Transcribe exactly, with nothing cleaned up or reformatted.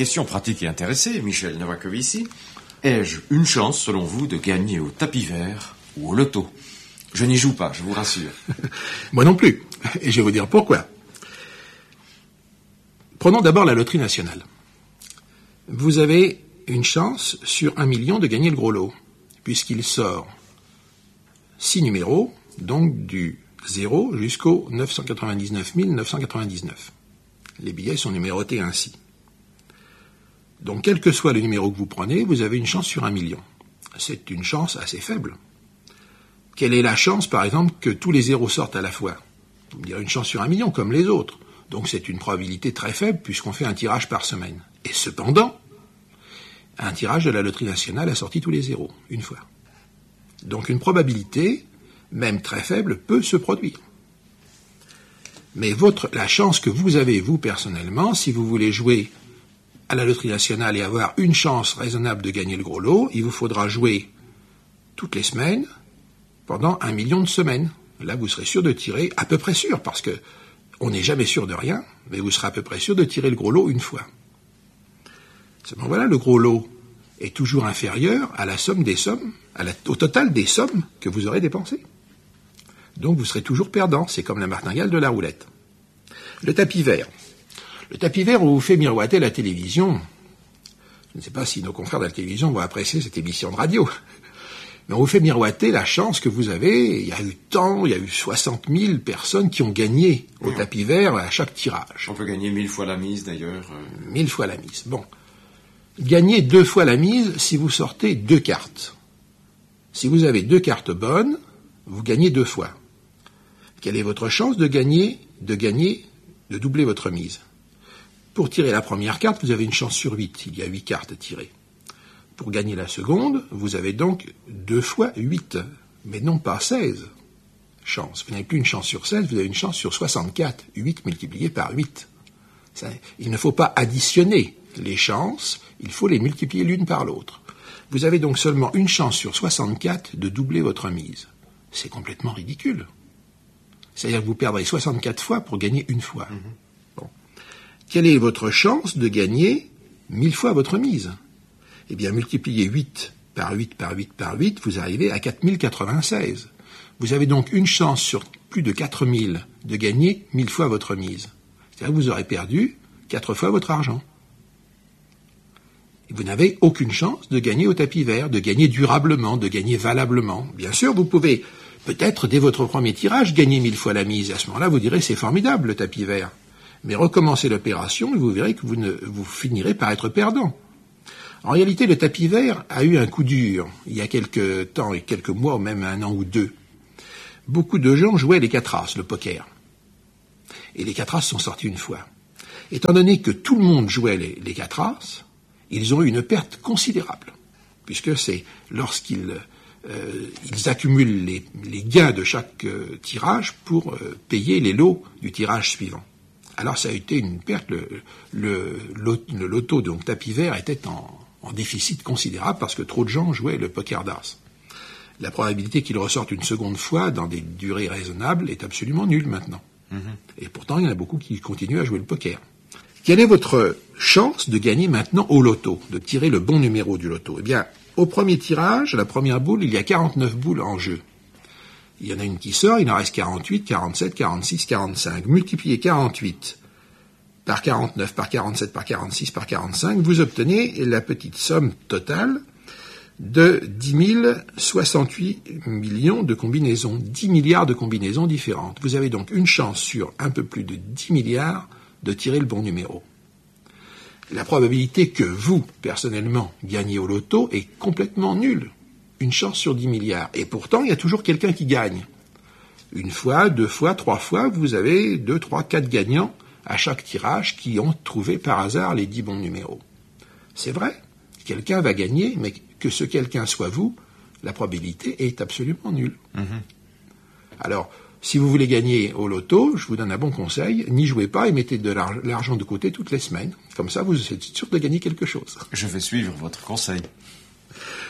question pratique et intéressée, Michel Novakovici. Ai-je une chance, selon vous, de gagner au tapis vert ou au loto? Je n'y joue pas, je vous rassure. Moi non plus. Et je vais vous dire pourquoi. Prenons d'abord la loterie nationale. Vous avez une chance sur un million de gagner le gros lot, puisqu'il sort six numéros, donc du zéro jusqu'au neuf cent quatre-vingt-dix-neuf mille neuf cent quatre-vingt-dix-neuf. Les billets sont numérotés ainsi. Donc, quel que soit le numéro que vous prenez, vous avez une chance sur un million. C'est une chance assez faible. Quelle est la chance, par exemple, que tous les zéros sortent à la fois? Vous me direz une chance sur un million, comme les autres. Donc, c'est une probabilité très faible, puisqu'on fait un tirage par semaine. Et cependant, un tirage de la loterie nationale a sorti tous les zéros, une fois. Donc, une probabilité, même très faible, peut se produire. Mais votre, la chance que vous avez, vous, personnellement, si vous voulez jouer à la loterie nationale et avoir une chance raisonnable de gagner le gros lot, il vous faudra jouer toutes les semaines pendant un million de semaines. Là, vous serez sûr de tirer, à peu près sûr, parce que on n'est jamais sûr de rien, mais vous serez à peu près sûr de tirer le gros lot une fois. Seulement voilà, le gros lot est toujours inférieur à la somme des sommes, à la, au total des sommes que vous aurez dépensées. Donc vous serez toujours perdant, c'est comme la martingale de la roulette. Le tapis vert. Le tapis vert, on vous fait miroiter la télévision. Je ne sais pas si nos confrères de la télévision vont apprécier cette émission de radio. Mais on vous fait miroiter la chance que vous avez. Il y a eu tant, il y a eu soixante mille personnes qui ont gagné au oui, tapis vert à chaque tirage. On peut gagner mille fois la mise, d'ailleurs. Euh... Mille fois la mise. Bon. Gagnez deux fois la mise si vous sortez deux cartes. Si vous avez deux cartes bonnes, vous gagnez deux fois. Quelle est votre chance de gagner, de gagner, de doubler votre mise? Pour tirer la première carte, vous avez une chance sur huit. Il y a huit cartes à tirer. Pour gagner la seconde, vous avez donc deux fois huit, mais non pas seize chances. Vous n'avez plus une chance sur seize, vous avez une chance sur soixante-quatre. huit multiplié par huit. Ça, il ne faut pas additionner les chances, il faut les multiplier l'une par l'autre. Vous avez donc seulement une chance sur soixante-quatre de doubler votre mise. C'est complètement ridicule. C'est-à-dire que vous perdrez soixante-quatre fois pour gagner une fois. Mmh. Bon. Quelle est votre chance de gagner mille fois votre mise? Eh bien, multipliez huit par huit par huit par huit, vous arrivez à quatre mille quatre-vingt-seize. Vous avez donc une chance sur plus de quatre mille de gagner mille fois votre mise. C'est-à-dire que vous aurez perdu quatre fois votre argent. Et vous n'avez aucune chance de gagner au tapis vert, de gagner durablement, de gagner valablement. Bien sûr, vous pouvez peut-être, dès votre premier tirage, gagner mille fois la mise. À ce moment-là, vous direz, c'est formidable, le tapis vert. Mais recommencez l'opération et vous verrez que vous, ne, vous finirez par être perdant. En réalité, le tapis vert a eu un coup dur, il y a quelques temps, et quelques mois, ou même un an ou deux. Beaucoup de gens jouaient les quatre as, le poker. Et les quatre as sont sortis une fois. Étant donné que tout le monde jouait les, les quatre as, ils ont eu une perte considérable. Puisque c'est lorsqu'ils euh, ils accumulent les, les gains de chaque euh, tirage pour euh, payer les lots du tirage suivant. Alors ça a été une perte, le, le, le loto, donc tapis vert, était en, en déficit considérable parce que trop de gens jouaient le poker d'as. La probabilité qu'il ressorte une seconde fois dans des durées raisonnables est absolument nulle maintenant. Mmh. Et pourtant, il y en a beaucoup qui continuent à jouer le poker. Quelle est votre chance de gagner maintenant au loto, de tirer le bon numéro du loto? Eh bien, au premier tirage, à la première boule, il y a quarante-neuf boules en jeu. Il y en a une qui sort, il en reste quarante-huit, quarante-sept, quarante-six, quarante-cinq. Multipliez quarante-huit par quarante-neuf, par quarante-sept, par quarante-six, par quarante-cinq, vous obtenez la petite somme totale de dix mille soixante-huit millions de combinaisons, dix milliards de combinaisons différentes. Vous avez donc une chance sur un peu plus de dix milliards de tirer le bon numéro. La probabilité que vous, personnellement, gagnez au loto est complètement nulle. Une chance sur dix milliards. Et pourtant, il y a toujours quelqu'un qui gagne. Une fois, deux fois, trois fois, vous avez deux, trois, quatre gagnants à chaque tirage qui ont trouvé par hasard les dix bons numéros. C'est vrai, quelqu'un va gagner, mais que ce quelqu'un soit vous, la probabilité est absolument nulle. Mmh. Alors, si vous voulez gagner au loto, je vous donne un bon conseil, n'y jouez pas et mettez de l'argent de côté toutes les semaines. Comme ça, vous êtes sûr de gagner quelque chose. Je vais suivre votre conseil.